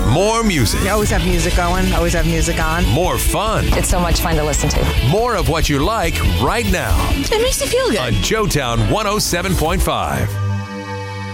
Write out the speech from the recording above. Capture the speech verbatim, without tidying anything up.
More music. You always have music going, always have music on. More fun. It's so much fun to listen to. More of what you like right now. It makes you feel good. On Joetown one oh seven point five.